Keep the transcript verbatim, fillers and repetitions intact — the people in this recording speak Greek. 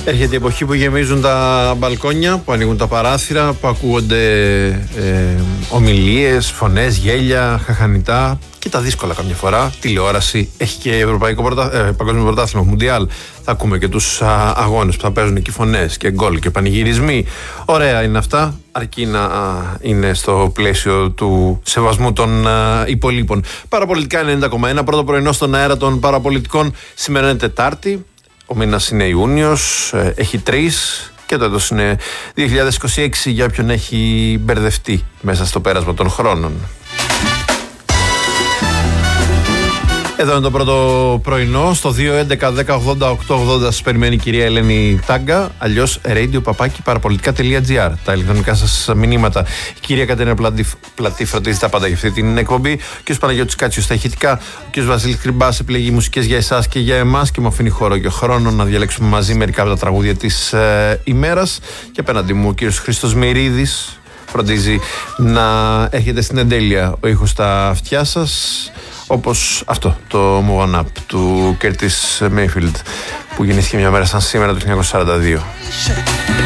Έρχεται η εποχή που γεμίζουν τα μπαλκόνια, που ανοίγουν τα παράθυρα, που ακούγονται ε, ομιλίες, φωνές, γέλια, χαχανιτά και τα δύσκολα καμιά φορά. Τηλεόραση, έχει και Ευρωπαϊκό πρωτα... ε, Παγκόσμιο Πρωτάθλημα, Μουντιάλ. Θα ακούμε και τους α, αγώνες που θα παίζουν εκεί, φωνές και γκολ και πανηγυρισμοί. Ωραία είναι αυτά, αρκεί να α, είναι στο πλαίσιο του σεβασμού των α, υπολείπων. Παραπολιτικά ενενήντα κόμμα ένα, πρώτο πρωινό στον αέρα των παραπολιτικών. Σήμερα είναι Τετάρτη. Ο μήνας είναι Ιούνιος, έχει τρεις και το έτος είναι δύο χιλιάδες είκοσι έξι για όποιον έχει μπερδευτεί μέσα στο πέρασμα των χρόνων. Εδώ είναι το πρώτο πρωινό, στο δύο έντεκα δέκα ογδόντα οκτώ ογδόντα σας περιμένει η κυρία Ελένη Τάγκα, αλλιώς radio παπάκι παραπολιτικά τελεία τζι άρ. Τα ηλεκτρονικά σας μηνύματα. Η κυρία Κατερίνα Πλατή φροντίζει τα πάντα για αυτή την εκπομπή. Ο κ. Παναγιώτης Κάτσιος στα ηχητικά. Ο κ. Βασίλης Κρυμπάς επιλέγει μουσικές για εσάς και για εμάς και μου αφήνει χώρο και χρόνο να διαλέξουμε μαζί μερικά από τα τραγούδια της ε, ημέρας. Και απέναντι μου ο κ. Χρήστος Μυρίδης φροντίζει να έρχεται στην εντέλεια ο ήχος στα αυτιά σας. Όπως αυτό, το Move On Up του Curtis Mayfield που γεννήθηκε μια μέρα σαν σήμερα το χίλια εννιακόσια σαράντα δύο.